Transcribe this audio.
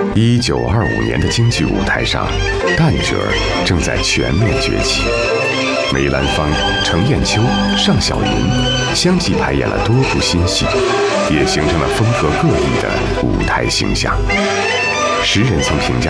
1925年的京剧舞台上，旦角儿正在全面崛起。梅兰芳、程砚秋、尚小云相继排演了多部新戏，也形成了风格各异的舞台形象。时人曾评价